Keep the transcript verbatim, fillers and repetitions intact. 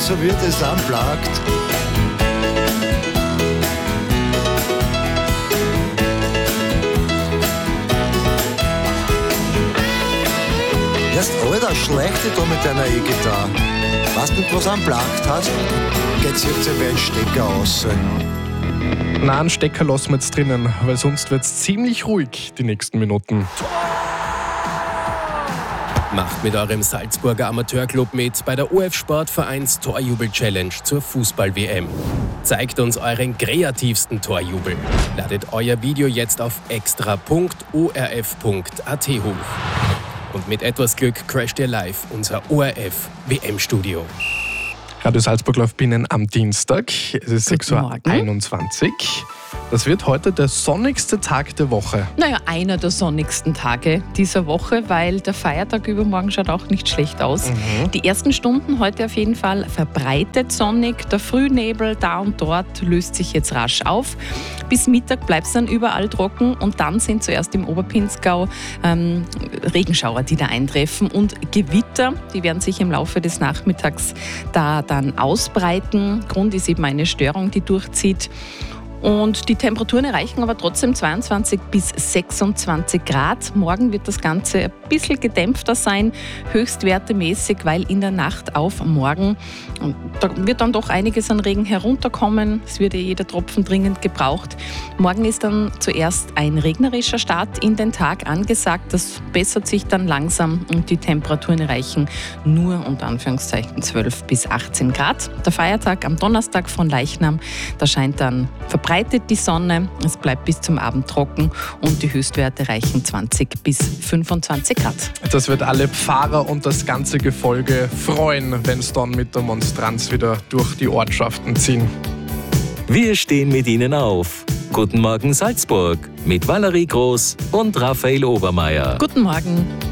so wird es anplagt. Erst alter Schlechte da mit deiner E-Gitarre. Weißt du nicht, was anplagt hast? Geht's jetzt ein Stecker raus. Nein, einen Stecker lassen wir jetzt drinnen, weil sonst wird's ziemlich ruhig die nächsten Minuten. Macht mit eurem Salzburger Amateurclub mit bei der O F Sportvereins Torjubel-Challenge zur Fußball-W M. Zeigt uns euren kreativsten Torjubel. Ladet euer Video jetzt auf extra punkt o r f punkt a t hoch. Und mit etwas Glück crasht ihr live unser O R F-W M-Studio. Radio Salzburg läuft Binnen am Dienstag. Es ist sechs Uhr einundzwanzig. Das wird heute der sonnigste Tag der Woche. Naja, einer der sonnigsten Tage dieser Woche, weil der Feiertag übermorgen schaut auch nicht schlecht aus. Mhm. Die ersten Stunden heute auf jeden Fall verbreitet sonnig. Der Frühnebel da und dort löst sich jetzt rasch auf. Bis Mittag bleibt es dann überall trocken und dann sind zuerst im Oberpinzgau ähm, Regenschauer, die da eintreffen und Gewitter, die werden sich im Laufe des Nachmittags da dann ausbreiten. Grund ist eben eine Störung, die durchzieht. Und die Temperaturen erreichen aber trotzdem zweiundzwanzig bis sechsundzwanzig Grad. Morgen wird das Ganze ein bisschen gedämpfter sein, höchstwertemäßig, weil in der Nacht auf morgen, da wird dann doch einiges an Regen herunterkommen. Es wird ja jeder Tropfen dringend gebraucht. Morgen ist dann zuerst ein regnerischer Start in den Tag angesagt. Das bessert sich dann langsam und die Temperaturen erreichen nur unter Anführungszeichen zwölf bis achtzehn Grad. Der Feiertag am Donnerstag von Leichnam, da scheint dann verbreitet die Sonne, es bleibt bis zum Abend trocken und die Höchstwerte reichen zwanzig bis fünfundzwanzig Grad. Das wird alle Pfarrer und das ganze Gefolge freuen, wenn es dann mit der Monstranz wieder durch die Ortschaften ziehen. Wir stehen mit Ihnen auf. Guten Morgen Salzburg mit Valerie Groß und Raphael Obermeier. Guten Morgen.